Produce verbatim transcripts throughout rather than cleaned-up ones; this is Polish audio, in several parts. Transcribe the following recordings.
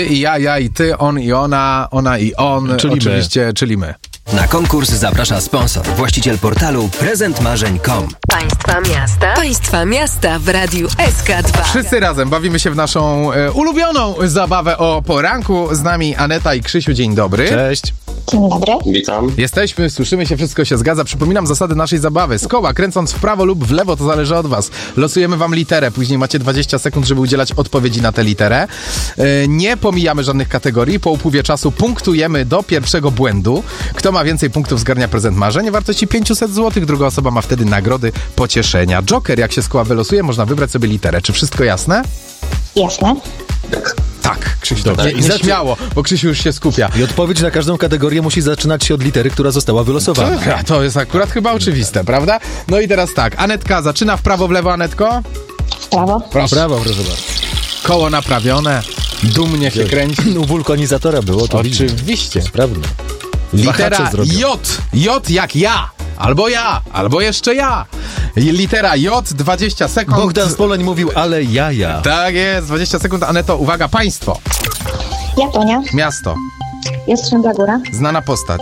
i ja, ja i ty, on i ona, ona i on, czyli oczywiście, my. czyli my. Na konkurs zaprasza sponsor, właściciel portalu prezent marzeń kropka com. Państwa miasta. Państwa miasta w Radiu S K dwa. Wszyscy razem bawimy się w naszą e, ulubioną zabawę o poranku. Z nami Aneta i Krzysiu. Dzień dobry. Cześć. Dzień dobry. Witam. Jesteśmy, słyszymy się, wszystko się zgadza. Przypominam zasady naszej zabawy. Z koła, kręcąc w prawo lub w lewo, to zależy od was. Losujemy wam literę, później macie dwadzieścia sekund, żeby udzielać odpowiedzi na tę literę. E, nie pomijamy żadnych kategorii. Po upływie czasu punktujemy do pierwszego błędu. Kto ma więcej punktów, zgarnia prezent marzeń wartości pięćset złotych. Druga osoba ma wtedy nagrody pocieszenia. Joker, jak się z koła wylosuje, można wybrać sobie literę. Czy wszystko jasne? Jasne. Tak, Krzysiu, Dobrze. nie, I nie zaczy- śmiało, bo Krzysiu już się skupia. I odpowiedź na każdą kategorię musi zaczynać się od litery, która została wylosowana. Dobra, to jest akurat chyba oczywiste, prawda? No i teraz tak, Anetka zaczyna w prawo, w lewo, Anetko. W prawo. Proszę. Brawo, proszę bardzo. Koło naprawione, dumnie się kręci. U wulkanizatora było to widzieć. Oczywiście. Sprawne. Litera Wahacze zrobią. J. J jak ja. Albo ja, albo jeszcze ja. I litera J, dwadzieścia sekund. Bogdan Spoleń mówił, ale jaja. Tak jest, dwadzieścia sekund. Aneto, uwaga, państwo. Japonia. Miasto. Jastrzębia Góra. Znana postać.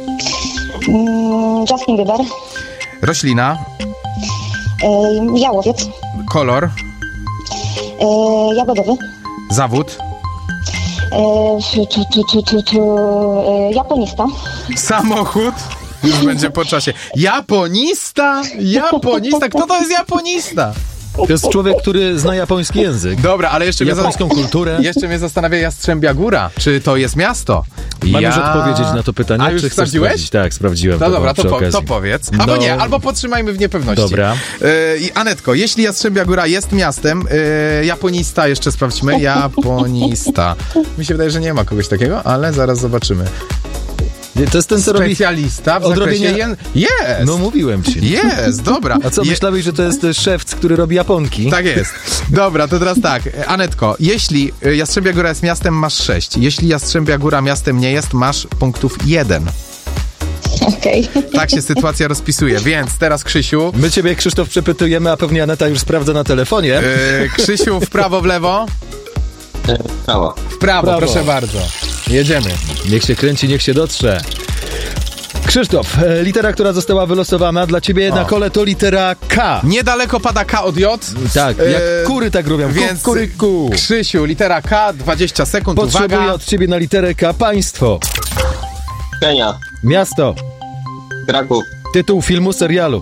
Mm, Justin Bieber. Roślina. Yy, jałowiec. Kolor. Yy, jagodowy. Zawód. Yy, tu, tu, tu, tu, tu, yy, japonista. Samochód. Już będzie po czasie. Japonista? Japonista? Kto to jest japonista? To jest człowiek, który zna japoński język. Dobra, ale jeszcze mnie, Japońską kulturę. jeszcze mnie zastanawia Jastrzębia Góra. Czy to jest miasto? Mam ja... już odpowiedzieć na to pytanie. A już czy chcesz sprawdziłeś? sprawdzić? Tak, sprawdziłem. No dobra, to, przy po, okazji. to powiedz. Albo No. nie, albo podtrzymajmy w niepewności. Dobra. Yy, I Anetko, jeśli Jastrzębia Góra jest miastem, yy, japonista jeszcze sprawdźmy. Japonista. Mi się wydaje, że nie ma kogoś takiego, ale zaraz zobaczymy. Nie, to jest ten, co robi... Specjalista w odrobienie- zakresie... Jen... Jest! No mówiłem ci. Jest, dobra. A co, Je- myślałeś, że to jest szewc, który robi japonki? Tak jest. Dobra, to teraz tak. Anetko, jeśli y, Jastrzębia Góra jest miastem, masz sześć. Jeśli Jastrzębia Góra miastem nie jest, masz punktów jeden. Okej. Tak się sytuacja rozpisuje. Więc teraz Krzysiu. My ciebie, Krzysztof, przepytujemy, a pewnie Aneta już sprawdza na telefonie. Y, Krzysiu w prawo, w lewo? Prawo. W prawo, Prawo. proszę bardzo. Jedziemy. Niech się kręci, niech się dotrze. Krzysztof, e, litera, która została wylosowana dla ciebie O. na kole to litera K. Niedaleko pada K od J. Tak, E, jak kury tak robią. Więc Kuryku. Krzysiu, litera K, dwadzieścia sekund. Potrzebuję Uwaga. od ciebie na literę K państwo, Kenia. miasto, Kraków. tytuł filmu, serialu,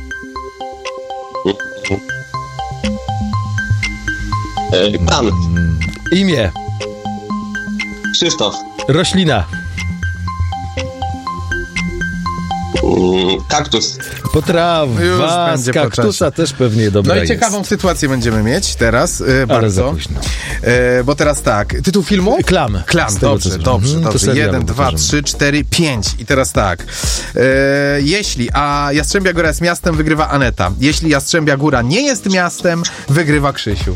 E, Pan. imię, Krzysztof. roślina, Mm, kaktus. potrawa, Już z będzie po kaktusa też pewnie dobra No i jest. ciekawą sytuację będziemy mieć teraz, e, Ale bardzo. za późno. E, bo teraz tak, tytuł filmu? Klan. Klan, Z tego, dobrze, co- dobrze, Mhm, to dobrze. serialu Jeden, dwa, pokażemy. trzy, cztery, pięć. I teraz tak. E, jeśli, a Jastrzębia Góra jest miastem, wygrywa Aneta. Jeśli Jastrzębia Góra nie jest miastem, wygrywa Krzysiu.